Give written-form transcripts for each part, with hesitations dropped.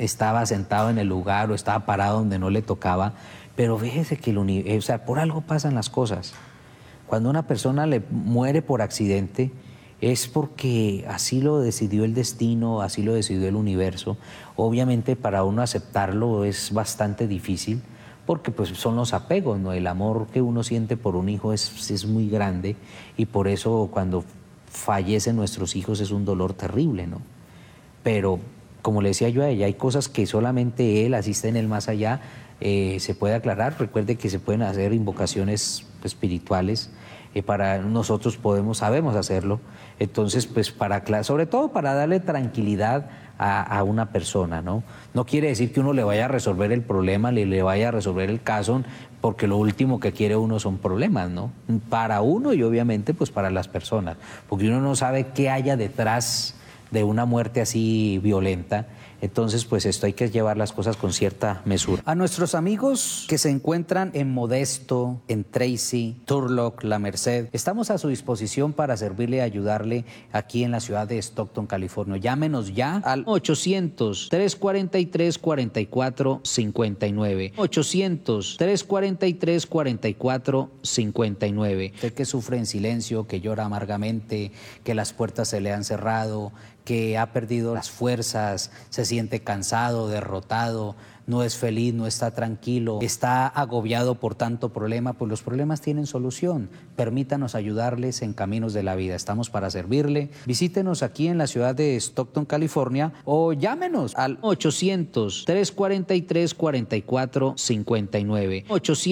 estaba sentado en el lugar o estaba parado donde no le tocaba, pero fíjese que o sea, por algo pasan las cosas. Cuando una persona le muere por accidente, es porque así lo decidió el destino, así lo decidió el universo. Obviamente para uno aceptarlo es bastante difícil, porque pues son los apegos, ¿no? El amor que uno siente por un hijo es muy grande, y por eso cuando fallecen nuestros hijos es un dolor terrible, ¿no? Pero como le decía yo a ella, hay cosas que solamente él, asiste en el más allá, se puede aclarar. Recuerde que se pueden hacer invocaciones espirituales, para nosotros sabemos hacerlo. Entonces, pues sobre todo para darle tranquilidad a una persona, ¿no? No quiere decir que uno le vaya a resolver el problema, le vaya a resolver el caso, porque lo último que quiere uno son problemas, ¿no? Para uno y obviamente pues para las personas, porque uno no sabe qué haya detrás de una muerte así violenta. Entonces, pues esto hay que llevar las cosas con cierta mesura. A nuestros amigos que se encuentran en Modesto, en Tracy, Turlock, La Merced, estamos a su disposición para servirle y ayudarle aquí en la ciudad de Stockton, California. Llámenos ya al 800-343-4459. 800-343-4459. Usted que sufre en silencio, que llora amargamente, que las puertas se le han cerrado, que ha perdido las fuerzas, se siente cansado, derrotado, no es feliz, no está tranquilo, está agobiado por tanto problema, pues los problemas tienen solución. Permítanos ayudarles en Caminos de la Vida. Estamos para servirle. Visítenos aquí en la ciudad de Stockton, California, o llámenos al 800-343-4459.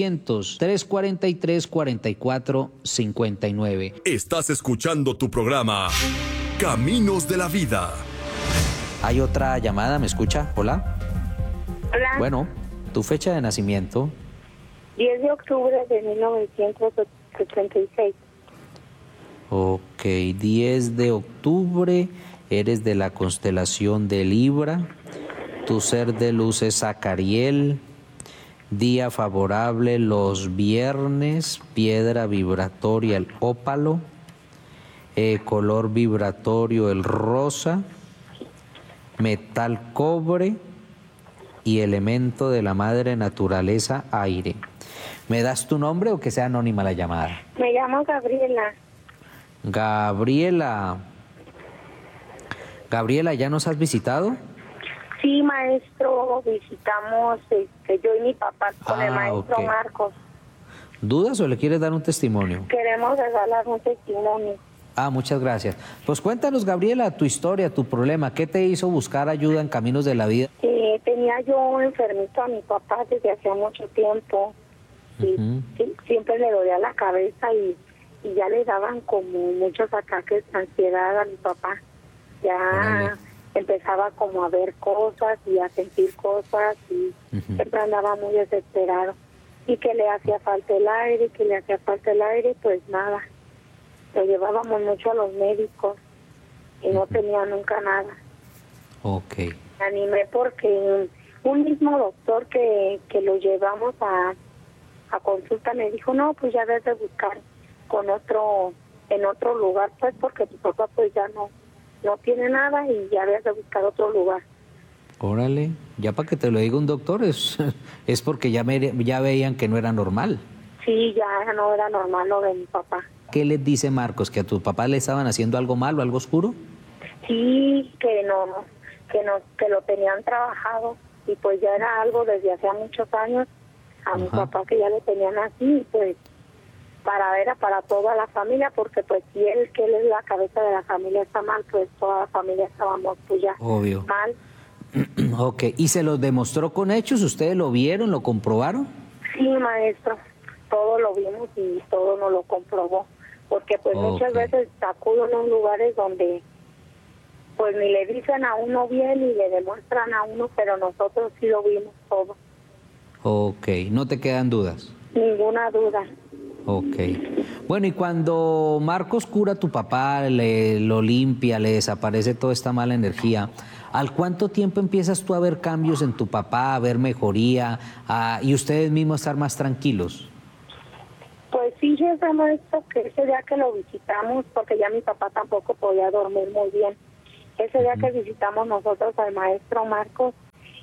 800-343-4459. Estás escuchando tu programa Caminos de la Vida. Hay otra llamada, ¿me escucha? Hola. Hola. Bueno, ¿tu fecha de nacimiento? 10 de octubre de 1976. Ok, 10 de octubre, eres de la constelación de Libra, tu ser de luz es Zacariel, día favorable los viernes, piedra vibratoria el ópalo, color vibratorio el rosa, metal cobre y elemento de la madre naturaleza aire. ¿Me das tu nombre o que sea anónima la llamada? Me llamo Gabriela. Gabriela, ¿ya nos has visitado? Sí, maestro, visitamos yo y mi papá con el maestro ok. Marcos. ¿Dudas o le quieres dar un testimonio? Queremos regalar un testimonio. Muchas gracias. Pues cuéntanos, Gabriela, tu historia, tu problema. ¿Qué te hizo buscar ayuda en Caminos de la Vida? Tenía yo enfermito a mi papá desde hacía mucho tiempo. Y siempre le dolía la cabeza y ya le daban como muchos ataques de ansiedad a mi papá. Ya empezaba como a ver cosas y a sentir cosas y siempre andaba muy desesperado. Y que le hacía falta el aire, pues nada. Lo llevábamos mucho a los médicos y no tenía nunca nada. Ok. Me animé porque un mismo doctor que lo llevamos a consulta me dijo, no, pues ya debes de buscar en otro lugar, pues porque tu papá pues ya no tiene nada y ya debes de buscar otro lugar. Órale, ya para que te lo diga un doctor es porque ya veían que no era normal. Sí, ya no era normal lo de mi papá. ¿Qué les dice Marcos? ¿Que a tu papá le estaban haciendo algo malo, algo oscuro? Sí, que lo tenían trabajado y pues ya era algo desde hace muchos años a mi papá que ya lo tenían así, pues para toda la familia, porque pues si él es la cabeza de la familia está mal, pues toda la familia estábamos pues ya obvio mal. Ok, ¿y se los demostró con hechos? ¿Ustedes lo vieron, lo comprobaron? Sí, maestro, todo lo vimos y todo nos lo comprobó, porque pues muchas veces acuden a lugares donde pues ni le dicen a uno bien ni le demuestran a uno, pero nosotros sí lo vimos todo. Ok, ¿no te quedan dudas? Ninguna duda. Ok. Bueno, y cuando Marcos cura a tu papá, lo limpia, le desaparece toda esta mala energía, ¿al cuánto tiempo empiezas tú a ver cambios en tu papá, a ver mejoría, y ustedes mismos estar más tranquilos? Pues sí, yo maestro, que ese día que lo visitamos, porque ya mi papá tampoco podía dormir muy bien, ese día que visitamos nosotros al maestro Marcos,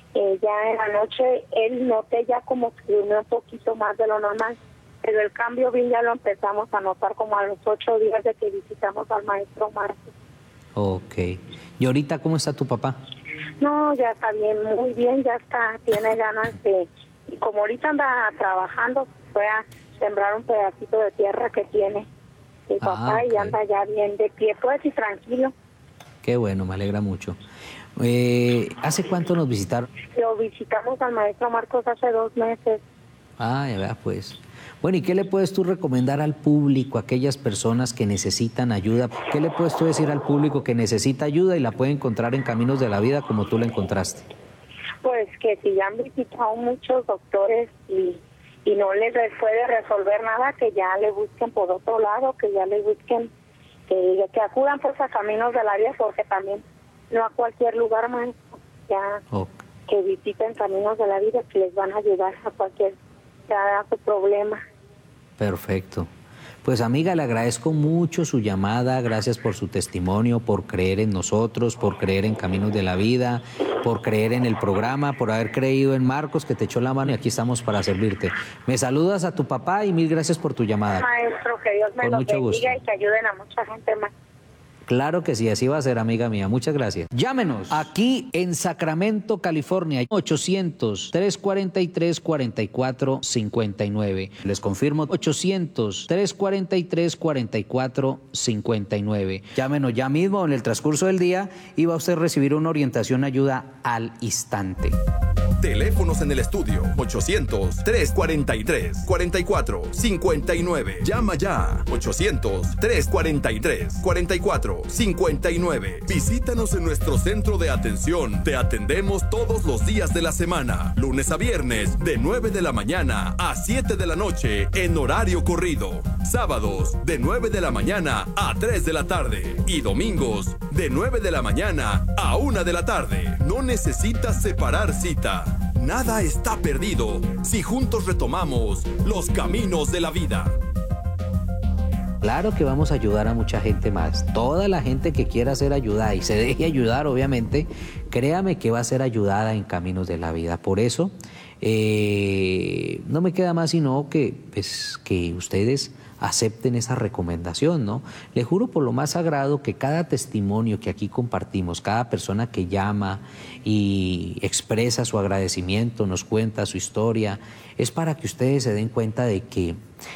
Ya en la noche él noté ya como que durmió un poquito más de lo normal, pero el cambio bien ya lo empezamos a notar como a los 8 días de que visitamos al maestro Marcos. Ok. ¿Y ahorita cómo está tu papá? No, ya está bien, muy bien, ya está, tiene ganas de... Y como ahorita anda trabajando, fue a sembrar un pedacito de tierra que tiene mi papá y anda ya bien de pie, pues, y tranquilo. Qué bueno, me alegra mucho. ¿Hace cuánto nos visitaron? Lo visitamos al maestro Marcos hace 2 meses. Ah, ya vea, pues. Bueno, ¿y qué le puedes tú recomendar al público, a aquellas personas que necesitan ayuda? ¿Qué le puedes tú decir al público que necesita ayuda y la puede encontrar en Caminos de la Vida como tú la encontraste? Pues que si ya han visitado muchos doctores y no les puede resolver nada, que ya le busquen por otro lado, que ya le busquen, que acudan pues a Caminos de la Vida, porque también no a cualquier lugar más, ya que visiten Caminos de la Vida, que les van a ayudar a cualquier a su problema. Perfecto. Pues amiga, le agradezco mucho su llamada, gracias por su testimonio, por creer en nosotros, por creer en Caminos de la Vida, por creer en el programa, por haber creído en Marcos, que te echó la mano y aquí estamos para servirte. Me saludas a tu papá y mil gracias por tu llamada. Maestro, que Dios me lo bendiga y que ayuden a mucha gente más. Claro que sí, así va a ser, amiga mía. Muchas gracias. Llámenos aquí en Sacramento, California, 800-343-4459. Les confirmo, 800-343-4459. Llámenos ya mismo en el transcurso del día y va usted a recibir una orientación, ayuda al instante. Teléfonos en el estudio 800-343-4459. Llama ya 800-343-4459. Visítanos en nuestro centro de atención. Te atendemos todos los días de la semana, lunes a viernes de 9 de la mañana a 7 de la noche en horario corrido. Sábados de 9 de la mañana a 3 de la tarde y domingos de 9 de la mañana a 1 de la tarde. No necesitas separar cita. Nada está perdido si juntos retomamos los caminos de la vida. Claro que vamos a ayudar a mucha gente más. Toda la gente que quiera ser ayudada y se deje ayudar, obviamente, créame que va a ser ayudada en Caminos de la Vida. Por eso, no me queda más sino que ustedes acepten esa recomendación, ¿no? Le juro por lo más sagrado que cada testimonio que aquí compartimos, cada persona que llama y expresa su agradecimiento, nos cuenta su historia, es para que ustedes se den cuenta de que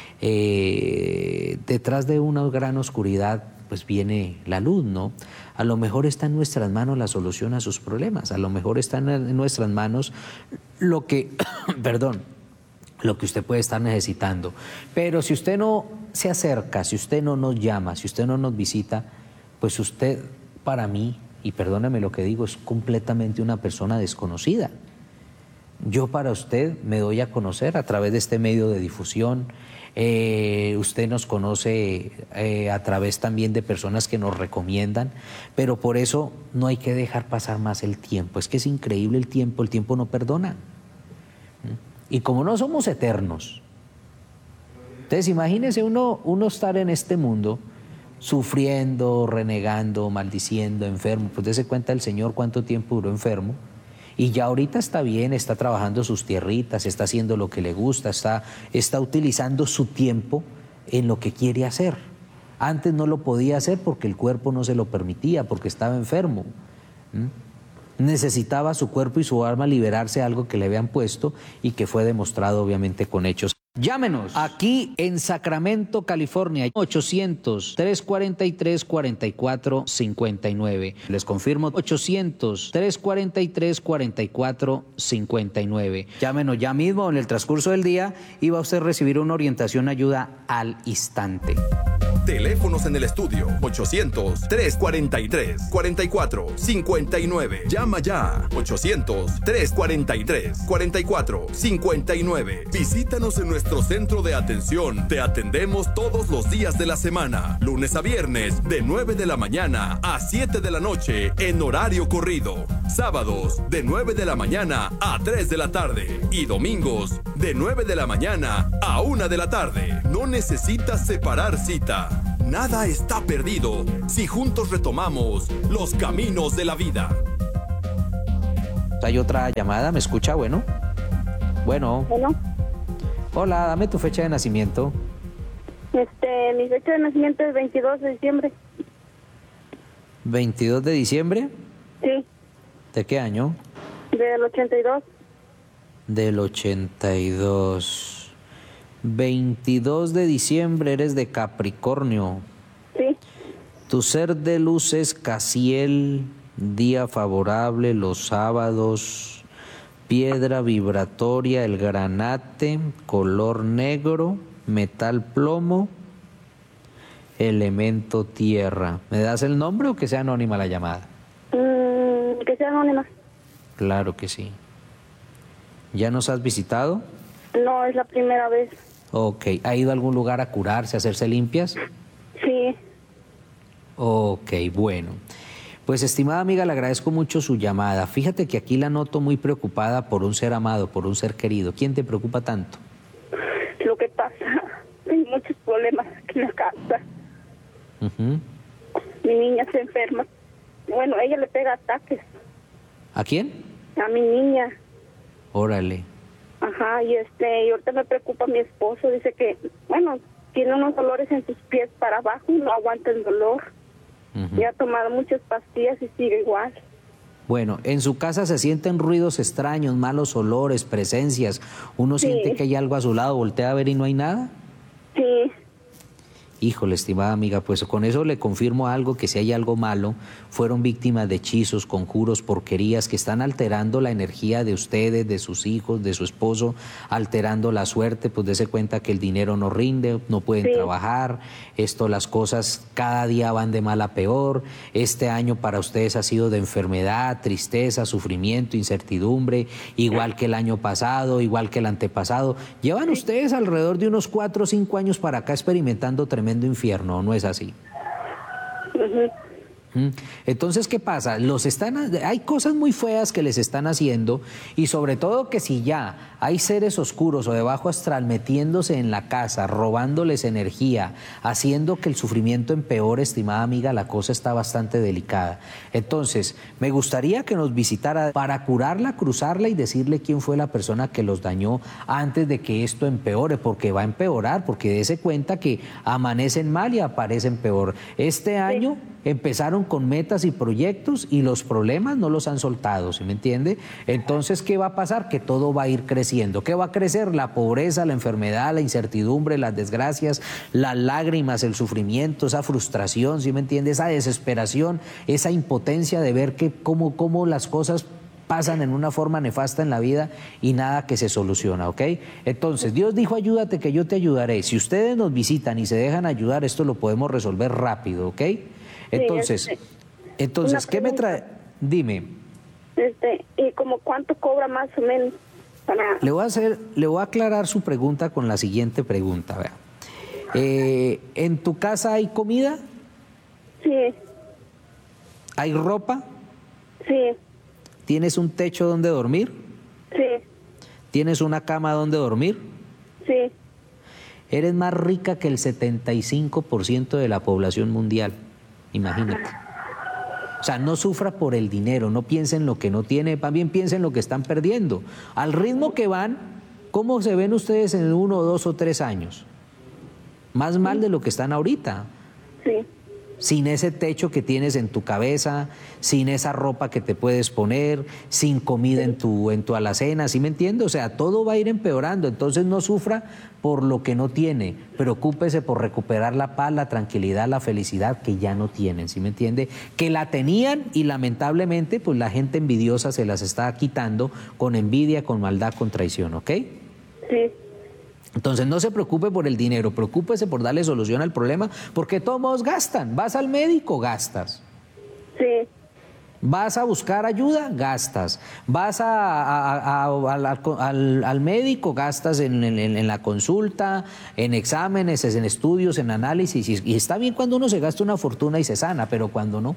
detrás de una gran oscuridad pues viene la luz, ¿no? A lo mejor está en nuestras manos la solución a sus problemas, a lo mejor está en nuestras manos lo que, lo que usted puede estar necesitando. Pero si usted no se acerca, si usted no nos llama, si usted no nos visita, pues usted para mí, y perdóneme lo que digo, es completamente una persona desconocida. Yo para usted me doy a conocer a través de este medio de difusión. Usted nos conoce a través también de personas que nos recomiendan, pero por eso no hay que dejar pasar más el tiempo. Es que es increíble el tiempo no perdona. Y como no somos eternos, entonces imagínese uno estar en este mundo sufriendo, renegando, maldiciendo, enfermo. Pues dése cuenta el Señor cuánto tiempo duró enfermo. Y ya ahorita está bien, está trabajando sus tierritas, está haciendo lo que le gusta, está utilizando su tiempo en lo que quiere hacer. Antes no lo podía hacer porque el cuerpo no se lo permitía, porque estaba enfermo. Necesitaba su cuerpo y su alma liberarse de algo que le habían puesto y que fue demostrado obviamente con hechos. Llámenos aquí en Sacramento, California, 800-343-4459. Les confirmo, 800-343-4459. Llámenos ya mismo en el transcurso del día y va usted a recibir una orientación, ayuda al instante. Teléfonos en el estudio 800-343-4459. Llama ya 800-343-4459. Visítanos en nuestro centro de atención. Te atendemos todos los días de la semana, lunes a viernes de 9 de la mañana a 7 de la noche en horario corrido. Sábados de 9 de la mañana a 3 de la tarde y domingos de 9 de la mañana a 1 de la tarde. No necesitas separar cita. Nada está perdido si juntos retomamos los caminos de la vida. Hay otra llamada, ¿me escucha? Bueno. Bueno. Hola, dame tu fecha de nacimiento. Mi fecha de nacimiento es 22 de diciembre. ¿22 de diciembre? Sí. ¿De qué año? Del 82. Del 82. 22 de diciembre, eres de Capricornio. Sí. Tu ser de luz es Casiel, día favorable los sábados, piedra vibratoria, el granate, color negro, metal plomo, elemento tierra. ¿Me das el nombre o que sea anónima la llamada? Que sea anónima. Claro que sí. ¿Ya nos has visitado? No, es la primera vez. Ok. ¿Ha ido a algún lugar a curarse, a hacerse limpias? Sí. Ok, bueno. Pues, estimada amiga, le agradezco mucho su llamada. Fíjate que aquí la noto muy preocupada por un ser amado, por un ser querido. ¿Quién te preocupa tanto? Lo que pasa, hay muchos problemas aquí en la casa. Mi niña se enferma. Bueno, ella le pega ataques. ¿A quién? A mi niña. Órale. Ajá, y ahorita me preocupa mi esposo. Dice que, bueno, tiene unos dolores en sus pies para abajo y no aguanta el dolor. Y ha tomado muchas pastillas y sigue igual. Bueno, en su casa se sienten ruidos extraños, malos olores, presencias. Uno siente que hay algo a su lado, voltea a ver y no hay nada. Sí. Híjole, estimada amiga, pues con eso le confirmo algo, que si hay algo malo, fueron víctimas de hechizos, conjuros, porquerías que están alterando la energía de ustedes, de sus hijos, de su esposo, alterando la suerte, pues dése cuenta que el dinero no rinde, no pueden trabajar, las cosas cada día van de mal a peor. Este año para ustedes ha sido de enfermedad, tristeza, sufrimiento, incertidumbre, igual que el año pasado, igual que el antepasado. Llevan ustedes alrededor de unos 4 o 5 años para acá experimentando tremendo infierno, ¿no es así? Entonces, ¿qué pasa? Hay cosas muy feas que les están haciendo, y sobre todo que si ya hay seres oscuros o de bajo astral metiéndose en la casa, robándoles energía, haciendo que el sufrimiento empeore, estimada amiga, la cosa está bastante delicada. Entonces, me gustaría que nos visitara para curarla, cruzarla y decirle quién fue la persona que los dañó antes de que esto empeore, porque va a empeorar, porque dése cuenta que amanecen mal y aparecen peor. Este año empezaron con metas y proyectos y los problemas no los han soltado, ¿sí me entiende? Entonces, ¿qué va a pasar? Que todo va a ir creciendo. ¿Qué va a crecer? La pobreza, la enfermedad, la incertidumbre, las desgracias, las lágrimas, el sufrimiento, esa frustración, ¿sí me entiende? Esa desesperación, esa impotencia de ver cómo las cosas pasan en una forma nefasta en la vida y nada que se soluciona, ¿ok? Entonces, Dios dijo, ayúdate que yo te ayudaré. Si ustedes nos visitan y se dejan ayudar, esto lo podemos resolver rápido, ¿ok? Entonces, ¿qué me trae? Dime. ¿Y como cuánto cobra más o menos? Le voy a aclarar su pregunta con la siguiente pregunta, vea. ¿En tu casa hay comida? Sí. ¿Hay ropa? Sí. ¿Tienes un techo donde dormir? Sí. ¿Tienes una cama donde dormir? Sí. Eres más rica que el 75% de la población mundial. Imagínate. O sea, no sufra por el dinero, no piense en lo que no tiene, también piensen en lo que están perdiendo. Al ritmo que van, ¿cómo se ven ustedes en 1, 2 o 3 años? Más mal de lo que están ahorita. Sí. Sin ese techo que tienes en tu cabeza, sin esa ropa que te puedes poner, sin comida en tu alacena, ¿sí me entiende? O sea, todo va a ir empeorando, entonces no sufra por lo que no tiene, preocúpese por recuperar la paz, la tranquilidad, la felicidad que ya no tienen, ¿sí me entiende? Que la tenían y lamentablemente pues la gente envidiosa se las está quitando con envidia, con maldad, con traición, ¿ok? Sí. Entonces no se preocupe por el dinero, preocúpese por darle solución al problema, porque todos gastan. Vas al médico, gastas. Sí. Vas a buscar ayuda, gastas. Vas al médico, gastas en la consulta, en exámenes, en estudios, en análisis. Y está bien cuando uno se gasta una fortuna y se sana, pero cuando no.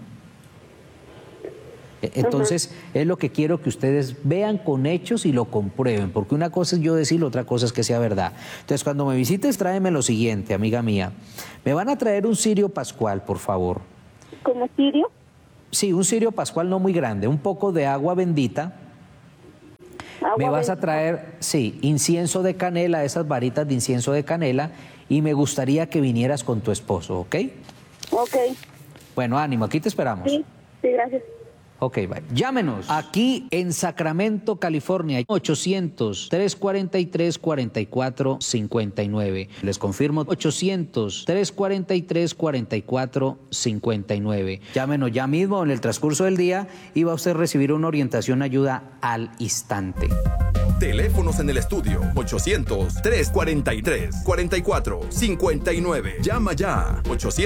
Entonces, es lo que quiero que ustedes vean con hechos y lo comprueben, porque una cosa es yo decirlo, otra cosa es que sea verdad. Entonces, cuando me visites, tráeme lo siguiente, amiga mía. Me van a traer un cirio pascual, por favor. ¿Como cirio? Sí, un cirio pascual no muy grande, un poco de agua bendita, Me vas a bendita. traer, sí, incienso de canela, esas varitas de incienso de canela, y me gustaría que vinieras con tu esposo, ¿ok? Ok, Bueno, ánimo, aquí te esperamos. sí, sí, gracias. Ok, bye. Llámenos aquí en Sacramento, California, 800-343-4459. Les confirmo, 800-343-4459. Llámenos ya mismo en el transcurso del día y va usted a recibir una orientación, ayuda al instante. Teléfonos en el estudio 800-343-4459. Llama ya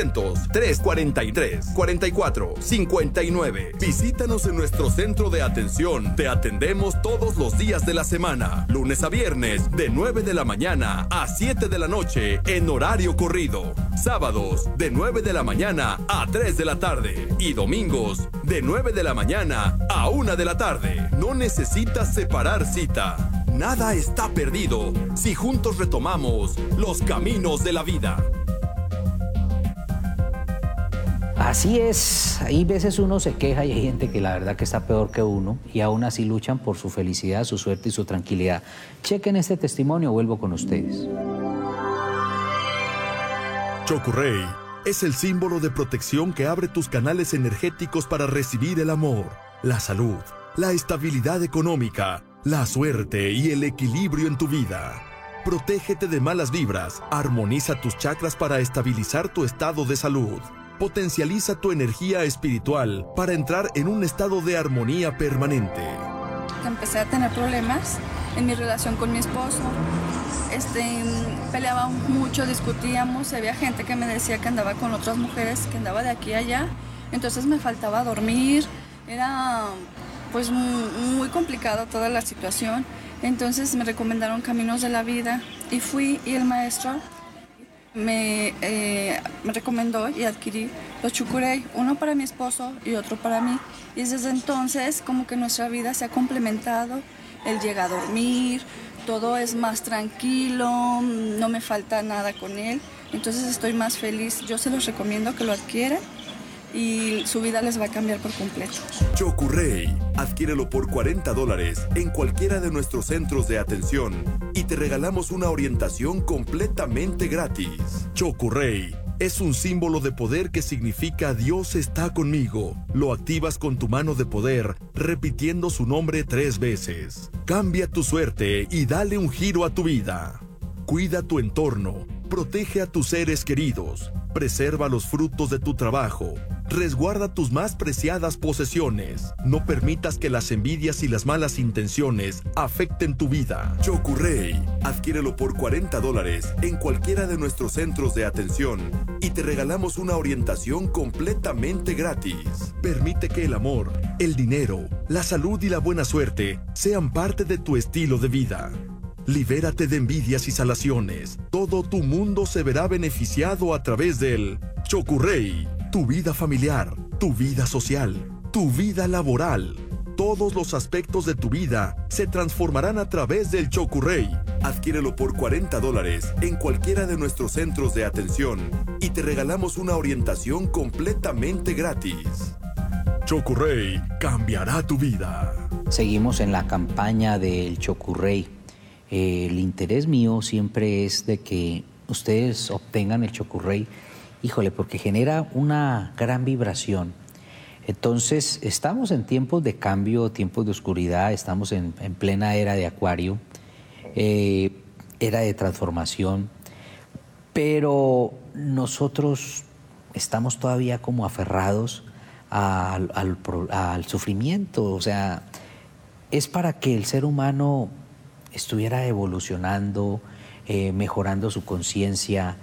800-343-4459. Visítanos en nuestro centro de atención. Te atendemos todos los días de la semana, lunes a viernes de 9 de la mañana a 7 de la noche en horario corrido. Sábados de 9 de la mañana a 3 de la tarde y domingos de 9 de la mañana a 1 de la tarde. No necesitas separar cita. Nada está perdido si juntos retomamos los caminos de la vida. Así es, hay veces uno se queja y hay gente que la verdad que está peor que uno y aún así luchan por su felicidad, su suerte y su tranquilidad. Chequen este testimonio, vuelvo con ustedes. Chokurey es el símbolo de protección que abre tus canales energéticos para recibir el amor, la salud, la estabilidad económica, la suerte y el equilibrio en tu vida. Protégete de malas vibras, armoniza tus chakras para estabilizar tu estado de salud. Potencializa tu energía espiritual para entrar en un estado de armonía permanente. Empecé a tener problemas en mi relación con mi esposo. Peleábamos mucho, discutíamos, había gente que me decía que andaba con otras mujeres, que andaba de aquí a allá. Entonces me faltaba dormir, era pues muy complicada toda la situación. Entonces me recomendaron Caminos de la Vida y fui, y el maestro me recomendó y adquirí los Chokurey, uno para mi esposo y otro para mí. Y desde entonces como que nuestra vida se ha complementado. Él llega a dormir, todo es más tranquilo, no me falta nada con él. Entonces estoy más feliz. Yo se los recomiendo que lo adquieran y su vida les va a cambiar por completo. Chokurey, adquiérelo por $40 en cualquiera de nuestros centros de atención y te regalamos una orientación completamente gratis. Chokurey es un símbolo de poder que significa Dios está conmigo. Lo activas con tu mano de poder, repitiendo su nombre 3 veces. Cambia tu suerte y dale un giro a tu vida. Cuida tu entorno, protege a tus seres queridos, preserva los frutos de tu trabajo, resguarda tus más preciadas posesiones. No permitas que las envidias y las malas intenciones afecten tu vida. Chokurey, adquiérelo por $40 en cualquiera de nuestros centros de atención y te regalamos una orientación completamente gratis. Permite que el amor, el dinero, la salud y la buena suerte sean parte de tu estilo de vida. Libérate de envidias y salaciones. Todo tu mundo se verá beneficiado a través del Chokurey. Tu vida familiar, tu vida social, tu vida laboral. Todos los aspectos de tu vida se transformarán a través del Chokurey. Adquiérelo por $40 en cualquiera de nuestros centros de atención y te regalamos una orientación completamente gratis. Chokurey cambiará tu vida. Seguimos en la campaña del Chokurey. El interés mío siempre es de que ustedes obtengan el Chokurey, híjole, porque genera una gran vibración. Entonces, estamos en tiempos de cambio, tiempos de oscuridad, estamos en plena era de Acuario, era de transformación, pero nosotros estamos todavía como aferrados al sufrimiento. O sea, es para que el ser humano estuviera evolucionando, mejorando su conciencia,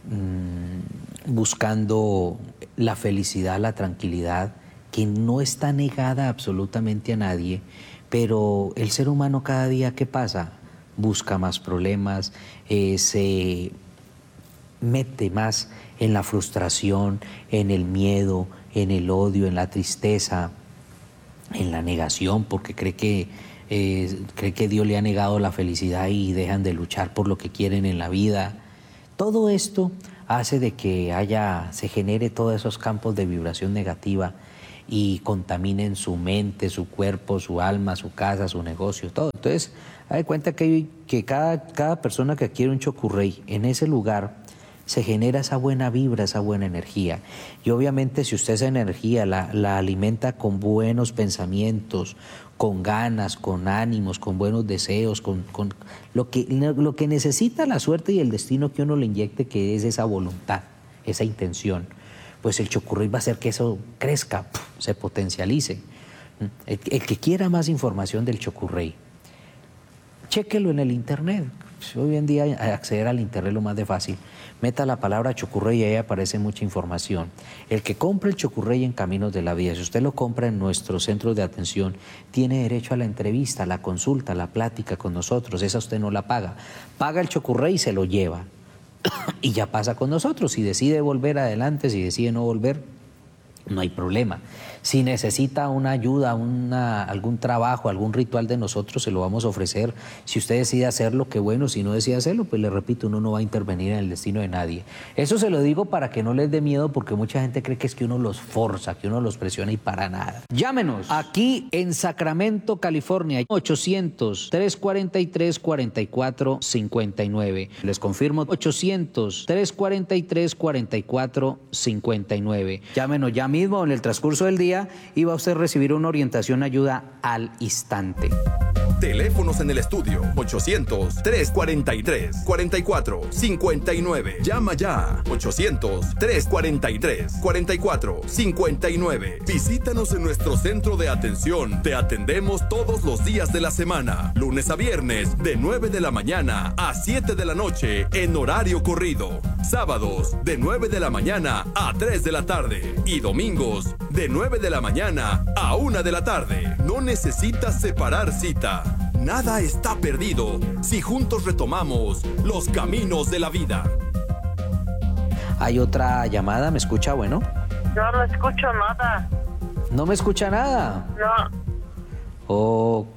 buscando la felicidad, la tranquilidad, que no está negada absolutamente a nadie, pero el ser humano cada día, ¿qué pasa? Busca más problemas, se mete más en la frustración, en el miedo, en el odio, en la tristeza, en la negación, porque cree que Dios le ha negado la felicidad y dejan de luchar por lo que quieren en la vida. Todo esto hace de que se genere todos esos campos de vibración negativa y contaminen su mente, su cuerpo, su alma, su casa, su negocio, todo. Entonces, hay cuenta que cada persona que adquiere un chocurrey en ese lugar se genera esa buena vibra, esa buena energía. Y obviamente si usted esa energía la alimenta con buenos pensamientos, con ganas, con ánimos, con buenos deseos, con lo que necesita la suerte y el destino que uno le inyecte, que es esa voluntad, esa intención, pues el chocurrey va a hacer que eso crezca, se potencialice. El que quiera más información del chocurrey, chéquelo en el internet. Hoy en día acceder al internet es lo más de fácil. Meta la palabra chocurrey y ahí aparece mucha información. El que compre el chocurrey en Caminos de la Vida, si usted lo compra en nuestros centros de atención, tiene derecho a la entrevista, a la consulta, a la plática con nosotros. Esa usted no la paga. Paga el chocurrey y se lo lleva. Y ya pasa con nosotros. Si decide volver adelante, si decide no volver, no hay problema. Si necesita una ayuda, algún trabajo, algún ritual de nosotros, se lo vamos a ofrecer. Si usted decide hacerlo, qué bueno. Si no decide hacerlo, pues le repito, uno no va a intervenir en el destino de nadie. Eso se lo digo para que no les dé miedo, porque mucha gente cree que es que uno los forza, que uno los presiona, y para nada. Llámenos aquí en Sacramento, California, 800-343-4459. Les confirmo, 800-343-4459. Llámenos ya mismo en el transcurso del día y va a usted recibir una orientación, ayuda al instante. Teléfonos en el estudio 800-343-4459. Llama ya 800-343-4459. Visítanos en nuestro centro de atención. Te atendemos todos los días de la semana, lunes a viernes de 9 de la mañana a 7 de la noche en horario corrido. Sábados de 9 de la mañana a 3 de la tarde y domingos de 9 de la mañana a 1 de la tarde. No necesitas separar cita. Nada está perdido si juntos retomamos los caminos de la vida. Hay otra llamada, ¿me escucha? Bueno. No escucho nada. ¿No me escucha nada? No. Ok.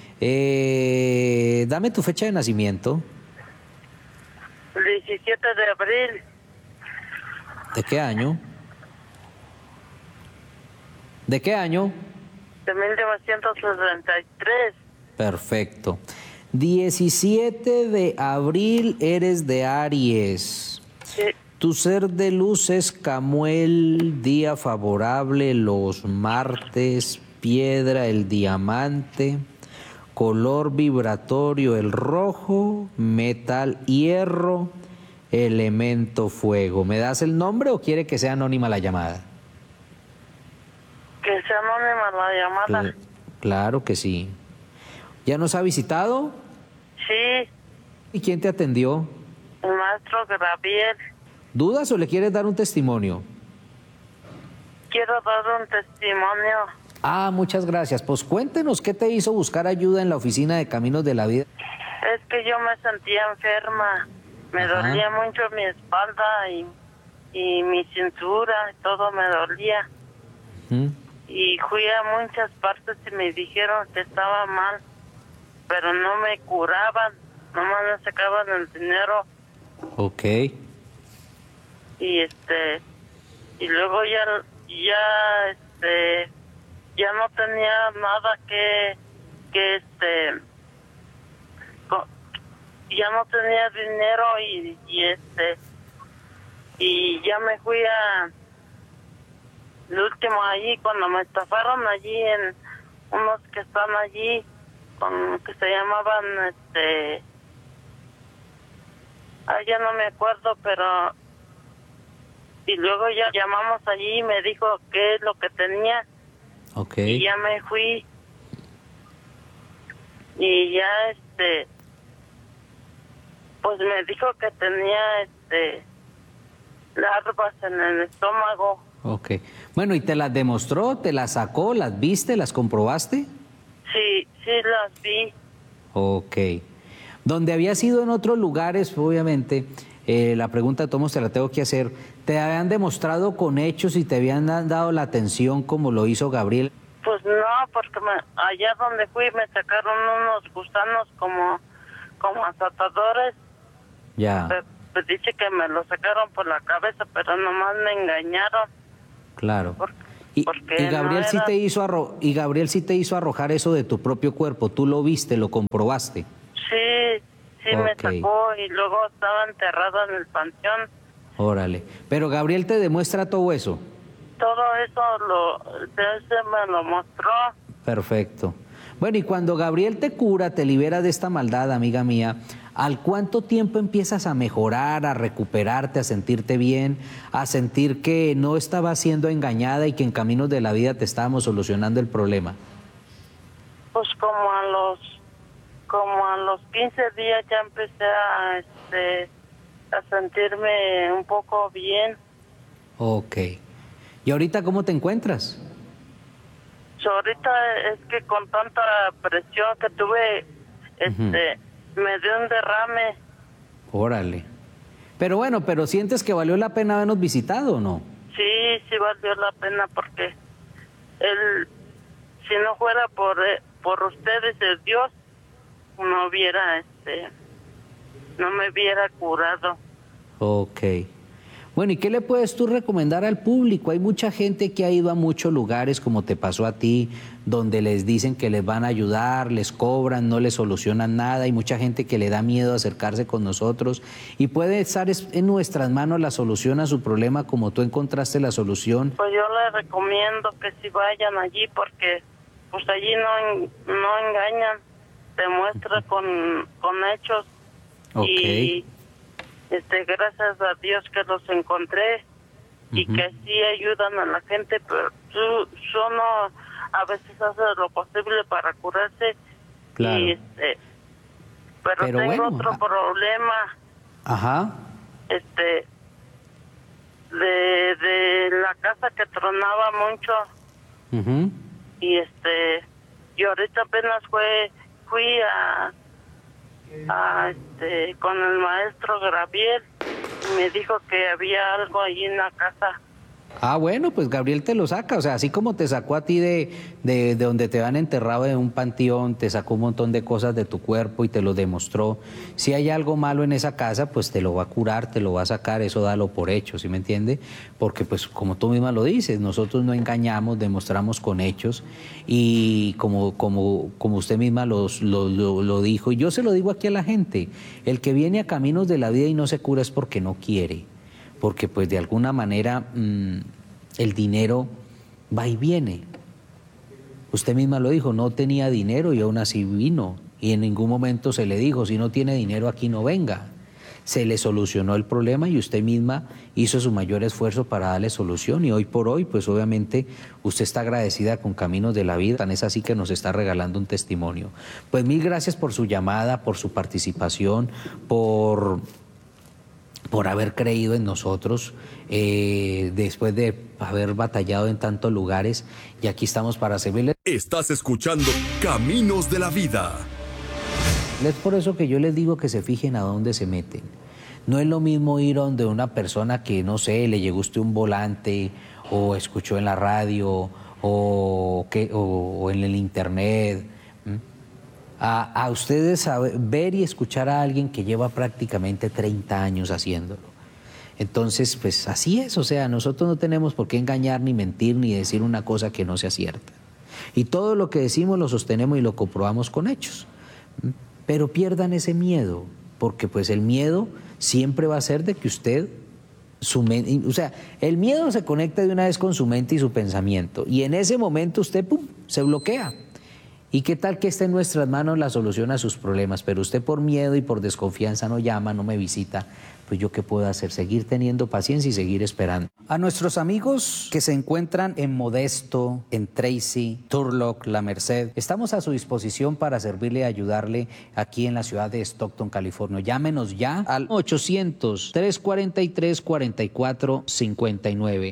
Dame tu fecha de nacimiento. 17 de abril. ¿De qué año? ¿De qué año? De 1963. Perfecto. 17 de abril, eres de Aries. Sí. Tu ser de luz es Camuel, día favorable los martes, piedra el diamante, color vibratorio el rojo, metal hierro, elemento fuego. ¿Me das el nombre o quiere que sea anónima la llamada? Que sea anónima la llamada. Claro que sí. ¿Ya nos ha visitado? Sí. ¿Y quién te atendió? El maestro Gabriel. ¿Dudas o le quieres dar un testimonio? Quiero dar un testimonio. Ah, muchas gracias. Pues cuéntenos, ¿qué te hizo buscar ayuda en la oficina de Caminos de la Vida? Es que yo me sentía enferma. Me dolía mucho mi espalda y mi cintura, todo me dolía. Y fui a muchas partes y me dijeron que estaba mal, pero no me curaban, nomás me sacaban el dinero. Ok. Y y luego ya no tenía nada ya no tenía dinero y ya me fui el último allí cuando me estafaron allí en unos que están allí que se llamaban ya no me acuerdo, pero y luego ya llamamos allí y me dijo qué es lo que tenía. Okay. Y ya me fui y ya pues me dijo que tenía larvas en el estómago. Ok. Bueno, ¿y te las demostró? ¿Te las sacó? ¿Las viste? ¿Las comprobaste? Sí, las vi. Ok. Donde habías ido en otros lugares, obviamente, la pregunta de todos te la tengo que hacer. ¿Te habían demostrado con hechos y te habían dado la atención como lo hizo Gabriel? Pues no, porque allá donde fui me sacaron unos gusanos como azotadores. Ya. Pues dice que me lo sacaron por la cabeza, pero nomás me engañaron. Claro. porque y Gabriel no sí era... te hizo y Gabriel sí te hizo arrojar eso de tu propio cuerpo. Tú lo viste, lo comprobaste. Sí, me sacó y luego estaba enterrado en el panteón. Órale. Pero Gabriel te demuestra todo eso. Todo eso me lo mostró. Perfecto. Bueno, y cuando Gabriel te cura, te libera de esta maldad, amiga mía, ¿al cuánto tiempo empiezas a mejorar, a recuperarte, a sentirte bien, a sentir que no estabas siendo engañada y que en caminos de la vida te estábamos solucionando el problema? Pues como a los 15 días ya empecé a sentirme un poco bien. Ok. ¿Y ahorita cómo te encuentras? Ahorita es que con tanta presión que tuve, me dio un derrame. Órale. Pero bueno, ¿pero sientes que valió la pena habernos visitado o no? Sí valió la pena porque si no fuera por ustedes, el Dios no me hubiera curado. Ok. Bueno, ¿y qué le puedes tú recomendar al público? Hay mucha gente que ha ido a muchos lugares, como te pasó a ti, donde les dicen que les van a ayudar, les cobran, no les solucionan nada. Hay mucha gente que le da miedo acercarse con nosotros y puede estar en nuestras manos la solución a su problema como tú encontraste la solución. Pues yo les recomiendo que si vayan allí porque pues allí no engañan, te muestra con hechos. Okay. Y gracias a Dios que los encontré y que sí ayudan a la gente, pero uno a veces hace lo posible para curarse. Claro. Y pero tengo bueno, otro problema. Ajá. De la casa que tronaba mucho. Y y ahorita apenas fui con el maestro Gabriel y me dijo que había algo ahí en la casa. Ah, bueno, pues Gabriel te lo saca, o sea, así como te sacó a ti de donde te han enterrado en un panteón, te sacó un montón de cosas de tu cuerpo y te lo demostró. Si hay algo malo en esa casa, pues te lo va a curar, te lo va a sacar, eso dalo por hecho, ¿sí me entiende? Porque pues como tú misma lo dices, nosotros no engañamos, demostramos con hechos y como usted misma lo dijo, y yo se lo digo aquí a la gente, el que viene a caminos de la vida y no se cura es porque no quiere. Porque pues de alguna manera el dinero va y viene. Usted misma lo dijo, no tenía dinero y aún así vino. Y en ningún momento se le dijo, si no tiene dinero aquí no venga. Se le solucionó el problema y usted misma hizo su mayor esfuerzo para darle solución. Y hoy por hoy, pues obviamente usted está agradecida con Caminos de la Vida. Tan es así que nos está regalando un testimonio. Pues mil gracias por su llamada, por su participación, por haber creído en nosotros, después de haber batallado en tantos lugares, y aquí estamos para servirles. Estás escuchando Caminos de la Vida. Es por eso que yo les digo que se fijen a dónde se meten. No es lo mismo ir a donde una persona que, no sé, le llegó usted un volante, o escuchó en la radio, o en el internet, a ustedes ver y escuchar a alguien que lleva prácticamente 30 años haciéndolo. Entonces, pues así es, o sea, nosotros no tenemos por qué engañar, ni mentir, ni decir una cosa que no sea cierta. Y todo lo que decimos lo sostenemos y lo comprobamos con hechos. Pero pierdan ese miedo, porque pues el miedo siempre va a ser de que usted, o sea, el miedo se conecta de una vez con su mente y su pensamiento, y en ese momento usted, ¡pum!, se bloquea. ¿Y qué tal que esté en nuestras manos la solución a sus problemas? Pero usted por miedo y por desconfianza no llama, no me visita. Pues yo qué puedo hacer, seguir teniendo paciencia y seguir esperando. A nuestros amigos que se encuentran en Modesto, en Tracy, Turlock, La Merced, estamos a su disposición para servirle y ayudarle aquí en la ciudad de Stockton, California. Llámenos ya al 800-343-4459.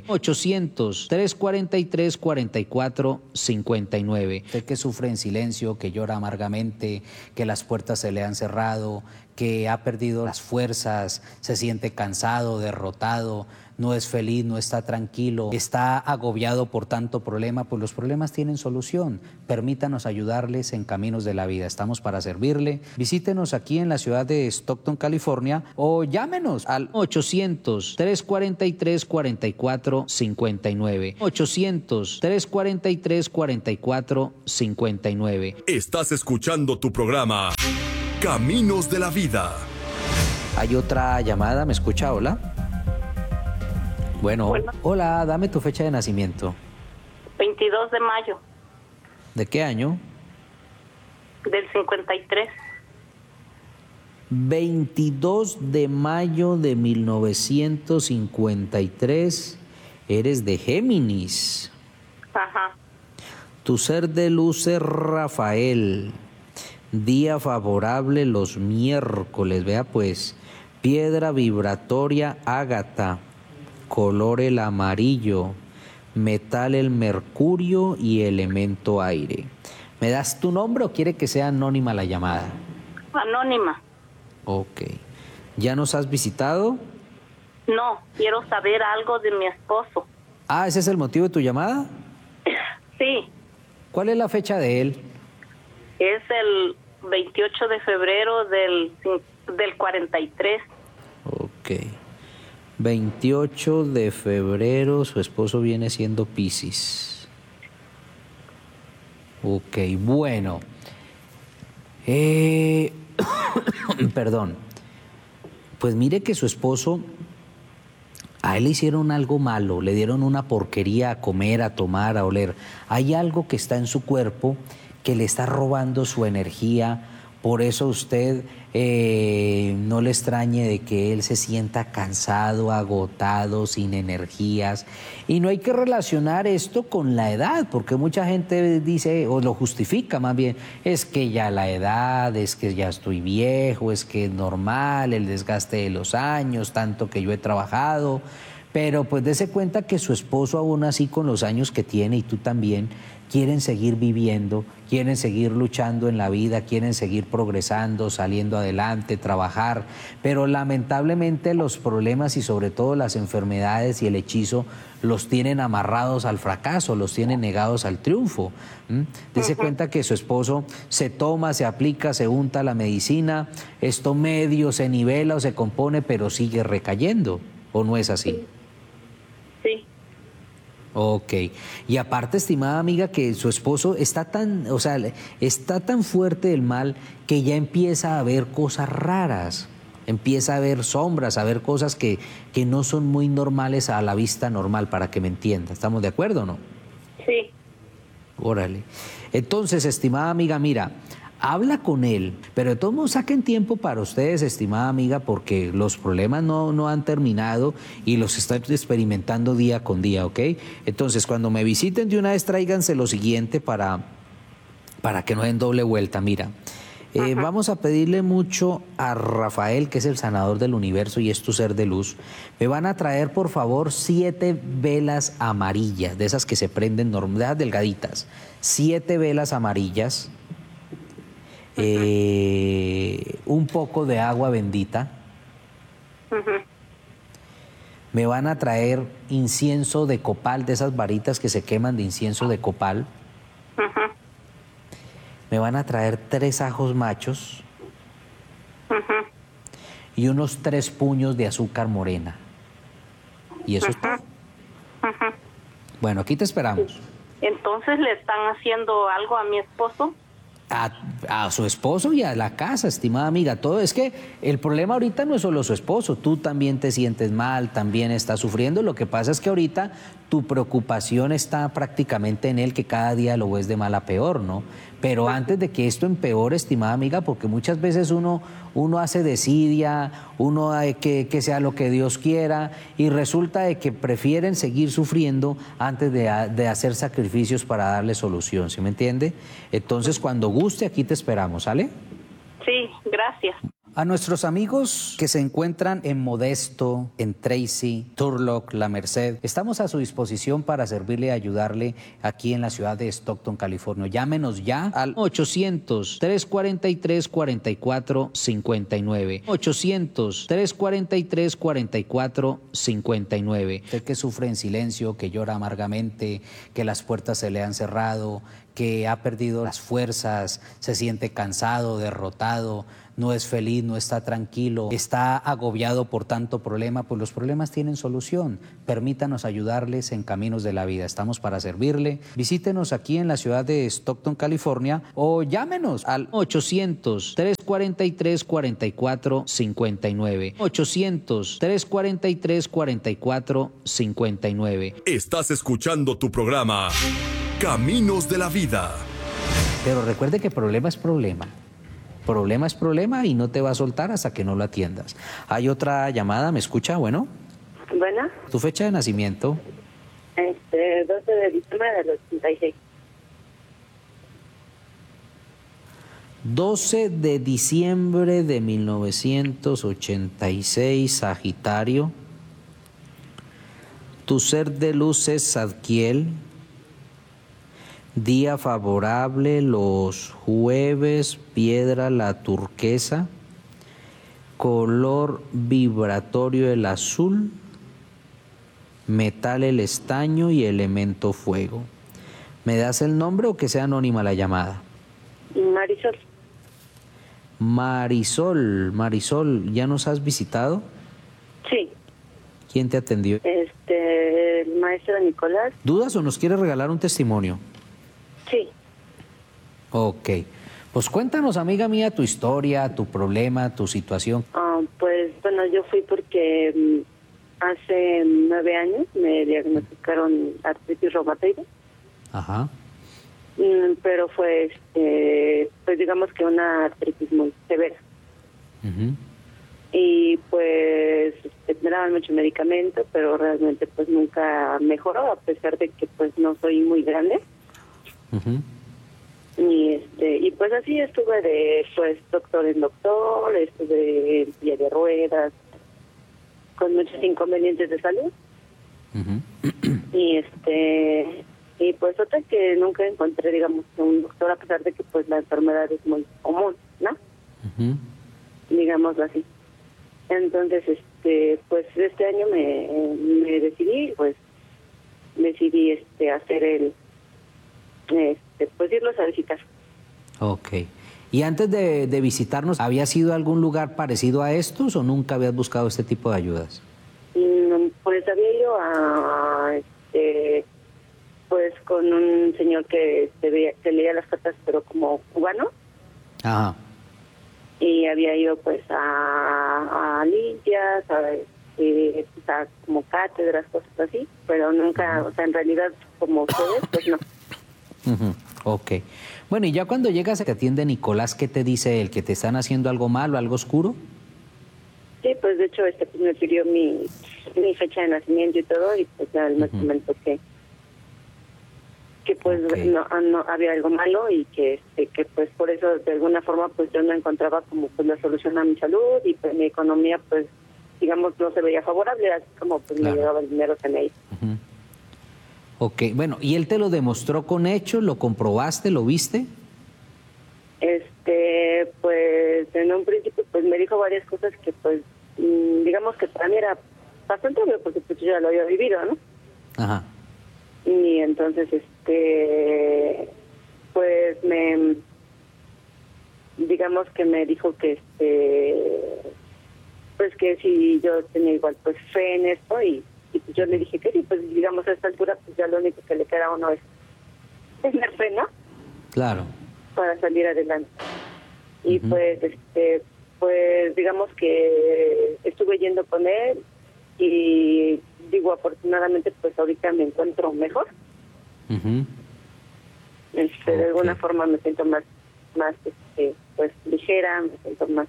800-343-4459. Usted que sufre en silencio, que llora amargamente, que las puertas se le han cerrado, que ha perdido las fuerzas, se siente cansado, derrotado, no es feliz, no está tranquilo, está agobiado por tanto problema, pues los problemas tienen solución. Permítanos ayudarles en caminos de la vida. Estamos para servirle. Visítenos aquí en la ciudad de Stockton, California, o llámenos al 800-343-4459. 800-343-4459. Estás escuchando tu programa Caminos de la Vida. Hay otra llamada, ¿me escucha? Hola. Bueno, hola, dame tu fecha de nacimiento. 22 de mayo. ¿De qué año? Del 53. 22 de mayo de 1953. Eres de Géminis. Ajá. Tu ser de luz es Rafael. Día favorable los miércoles. Vea pues, piedra vibratoria ágata. Color el amarillo, metal el mercurio y elemento aire. ¿Me das tu nombre o quiere que sea anónima la llamada? Anónima. Ok. ¿Ya nos has visitado? No, quiero saber algo de mi esposo. Ah, ¿ese es el motivo de tu llamada? Sí. ¿Cuál es la fecha de él? Es el 28 de febrero del 43. Ok. 28 de febrero, su esposo viene siendo Piscis. Ok, bueno. Perdón. Pues mire que su esposo, a él le hicieron algo malo, le dieron una porquería a comer, a tomar, a oler. Hay algo que está en su cuerpo que le está robando su energía. Por eso usted no le extrañe de que él se sienta cansado, agotado, sin energías. Y no hay que relacionar esto con la edad, porque mucha gente dice, o lo justifica más bien, es que ya la edad, es que ya estoy viejo, es que es normal, el desgaste de los años, tanto que yo he trabajado. Pero pues dése cuenta que su esposo, aún así con los años que tiene, y tú también, quieren seguir viviendo, quieren seguir luchando en la vida, quieren seguir progresando, saliendo adelante, trabajar, pero lamentablemente los problemas y sobre todo las enfermedades y el hechizo los tienen amarrados al fracaso, los tienen negados al triunfo. Dese cuenta que su esposo se toma, se aplica, se unta la medicina, esto medio se nivela o se compone, pero sigue recayendo, ¿o no es así? Sí. Ok. Y aparte, estimada amiga, que su esposo está tan, o sea, está tan fuerte el mal que ya empieza a ver cosas raras, empieza a ver sombras, a ver cosas que no son muy normales a la vista normal, para que me entienda. ¿Estamos de acuerdo o no? Sí. Órale. Entonces, estimada amiga, mira, habla con él, pero de todos modos saquen tiempo para ustedes, estimada amiga, porque los problemas no han terminado y los están experimentando día con día, ¿ok? Entonces, cuando me visiten de una vez, tráiganse lo siguiente para que no den doble vuelta. Mira, vamos a pedirle mucho a Rafael, que es el sanador del universo y es tu ser de luz. Me van a traer, por favor, 7 velas amarillas, de esas que se prenden, de esas delgaditas. 7 velas amarillas. Un poco de agua bendita. Me van a traer incienso de copal, de esas varitas que se queman de incienso de copal. Me van a traer 3 ajos machos y unos 3 puños de azúcar morena. Y eso es todo. Bueno, aquí te esperamos. Entonces, ¿le están haciendo algo a mi esposo? A su esposo y a la casa, estimada amiga. Todo es que el problema ahorita no es solo su esposo, tú también te sientes mal, también estás sufriendo. Lo que pasa es que ahorita tu preocupación está prácticamente en él, que cada día lo ves de mal a peor, ¿no? Pero antes de que esto empeore, estimada amiga, porque muchas veces uno hace desidia, uno que sea lo que Dios quiera, y resulta de que prefieren seguir sufriendo antes de hacer sacrificios para darle solución, ¿sí me entiende? Entonces, cuando guste, aquí te esperamos, ¿sale? Sí, gracias. A nuestros amigos que se encuentran en Modesto, en Tracy, Turlock, La Merced, estamos a su disposición para servirle y ayudarle aquí en la ciudad de Stockton, California. Llámenos ya al 800-343-4459. 800-343-4459. Usted que sufre en silencio, que llora amargamente, que las puertas se le han cerrado, que ha perdido las fuerzas, se siente cansado, derrotado, no es feliz, no está tranquilo, está agobiado por tanto problema, pues los problemas tienen solución. Permítanos ayudarles en caminos de la vida. Estamos para servirle. Visítenos aquí en la ciudad de Stockton, California, o llámenos al 800-343-4459. 800-343-4459. Estás escuchando tu programa Caminos de la Vida. Pero recuerde que problema es problema. Problema es problema y no te va a soltar hasta que no lo atiendas. Hay otra llamada, ¿me escucha? Bueno. Bueno. ¿Tu fecha de nacimiento? 12 de diciembre del 86. 12 de diciembre de 1986, Sagitario. Tu ser de luz es Zadkiel. Día favorable los jueves, piedra la turquesa, color vibratorio el azul, metal el estaño y elemento fuego. ¿Me das el nombre o que sea anónima la llamada? Marisol. Marisol, ¿ya nos has visitado? Sí. ¿Quién te atendió? El maestro Nicolás. ¿Dudas o nos quieres regalar un testimonio? Sí. Ok. Pues cuéntanos, amiga mía, tu historia, tu problema, tu situación. Pues bueno, yo fui porque hace 9 años me diagnosticaron artritis reumatoide. Ajá. Pero fue, pues digamos que una artritis muy severa. Uh-huh. Y pues me daban mucho medicamento, pero realmente pues nunca mejoró, a pesar de que pues no soy muy grande. Uh-huh. Y pues así estuve de pues doctor en doctor, estuve en silla de ruedas, con muchos inconvenientes de salud. Uh-huh. Y pues otra que nunca encontré, digamos, un doctor, a pesar de que pues la enfermedad es muy común, ¿no? Uh-huh. Digámoslo así. Entonces, pues este año me decidí hacer pues irlos a visitar. Ok. ¿Y antes de visitarnos, habías ido a algún lugar parecido a estos o nunca habías buscado este tipo de ayudas? Pues había ido pues con un señor que se leía las cartas, pero como cubano. Ajá. Y había ido pues a limpias, a como cátedras, cosas así, pero nunca, o sea, en realidad como ustedes, pues no. Uh-huh. Ok. Bueno, y ya cuando llegas a que atiende Nicolás, ¿qué te dice él? ¿Que te están haciendo algo malo, algo oscuro? Sí, pues de hecho pues me pidió mi fecha de nacimiento y todo, y pues ya me comentó que pues okay, no había algo malo y que pues por eso de alguna forma pues yo no encontraba como pues la solución a mi salud, y pues mi economía pues digamos no se veía favorable, así como pues claro, me llegaba el dinero que me hizo. Uh-huh. Ok, bueno, ¿y él te lo demostró con hechos? ¿Lo comprobaste? ¿Lo viste? Pues en un principio pues me dijo varias cosas que pues digamos que para mí era bastante obvio, porque pues yo ya lo había vivido, ¿no? Ajá. Y entonces pues digamos que me dijo que pues que si yo tenía igual pues fe en esto, y pues yo le dije que sí, pues digamos a esta altura pues ya lo único que le queda a uno es tener fe, ¿no? Claro. Para salir adelante. Y pues pues digamos que estuve yendo con él, y digo afortunadamente pues ahorita me encuentro mejor. Uh-huh. De alguna forma me siento más pues ligera, me siento más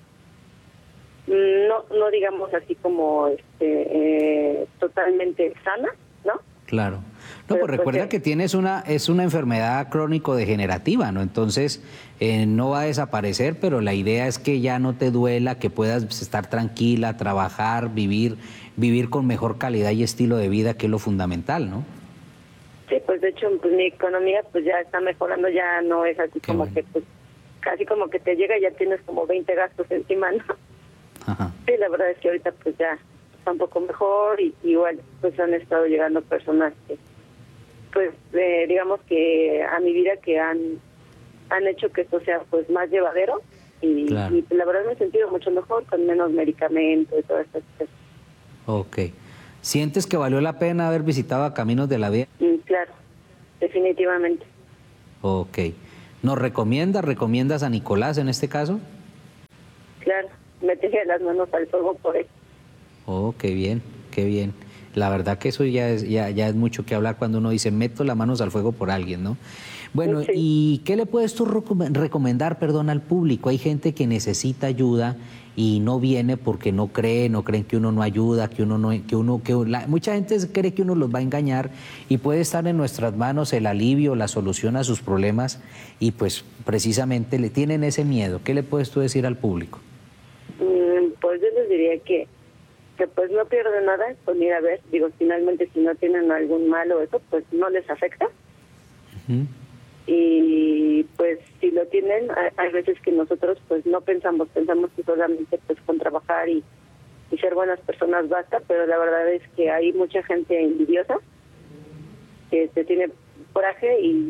no digamos así como totalmente sana, ¿no? Claro. No, pues recuerda que tienes es una enfermedad crónico-degenerativa, ¿no? Entonces, no va a desaparecer, pero la idea es que ya no te duela, que puedas estar tranquila, trabajar, vivir con mejor calidad y estilo de vida, que es lo fundamental, ¿no? Sí, pues de hecho, pues mi economía pues ya está mejorando, ya no es así Qué como bueno. que pues casi como que te llega y ya tienes como 20 gastos encima, ¿no? Ajá. Sí, la verdad es que ahorita pues ya está un poco mejor y igual pues han estado llegando personas que pues digamos que a mi vida que han hecho que esto sea pues más llevadero y, Claro. y la verdad me he sentido mucho mejor con menos medicamentos y todas estas cosas. Ok. ¿Sientes que valió la pena haber visitado a Caminos de la Vida? Claro, definitivamente. Ok. ¿Nos recomiendas a Nicolás en este caso? Claro, me tenía las manos al fuego por él. Oh, qué bien, qué bien. La verdad que eso ya es mucho que hablar cuando uno dice meto las manos al fuego por alguien, ¿no? Bueno, Sí. ¿y qué le puedes tú recomendar, perdón, al público? Hay gente que necesita ayuda y no viene porque no creen que uno no ayuda, mucha gente cree que uno los va a engañar y puede estar en nuestras manos el alivio, la solución a sus problemas y pues precisamente le tienen ese miedo. ¿Qué le puedes tú decir al público? Pues yo les diría que pues no pierden nada con ir a ver, digo, finalmente si no tienen algún mal o eso, pues no les afecta. Ujú. Y pues si lo tienen, hay veces que nosotros pues no pensamos que solamente pues con trabajar y ser buenas personas basta, pero la verdad es que hay mucha gente envidiosa que se tiene coraje y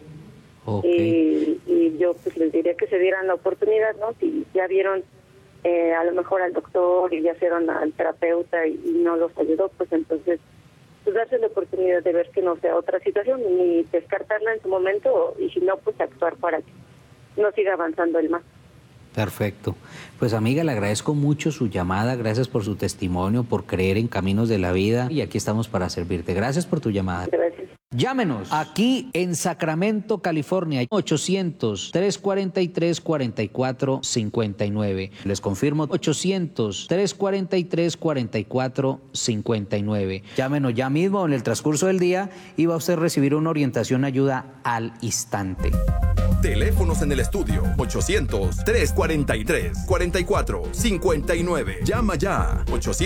yo pues les diría que se dieran la oportunidad, ¿no? Si ya vieron a lo mejor al doctor y ya fueron al terapeuta y no los ayudó, pues entonces pues darse la oportunidad de ver que no sea otra situación ni descartarla en su momento y si no, pues actuar para que no siga avanzando el más. Perfecto. Pues amiga, le agradezco mucho su llamada, gracias por su testimonio, por creer en Caminos de la Vida y aquí estamos para servirte. Gracias por tu llamada. Gracias. Llámenos aquí en Sacramento, California, 800-343-4459. Les confirmo, 800-343-4459. Llámenos ya mismo en el transcurso del día y va a usted recibir una orientación, ayuda al instante. Teléfonos en el estudio 800-343-4459. Llama ya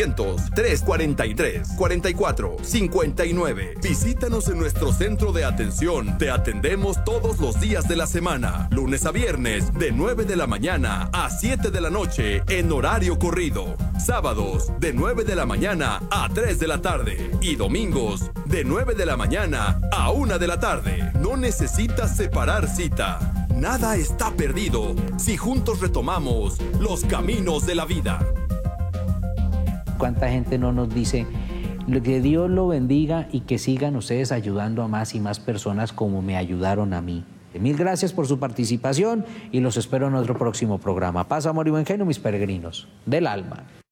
800-343-4459. Visítanos en nuestro centro de atención. Te atendemos todos los días de la semana, lunes a viernes de 9 de la mañana a 7 de la noche en horario corrido. Sábados de 9 de la mañana a 3 de la tarde y domingos de 9 de la mañana a 1 de la tarde. No necesitas separar cita. Nada está perdido si juntos retomamos los caminos de la vida. ¿Cuánta gente no nos dice que Dios lo bendiga y que sigan ustedes ayudando a más y más personas como me ayudaron a mí? Mil gracias por su participación y los espero en otro próximo programa. Paz, amor y buen genio, mis peregrinos del alma.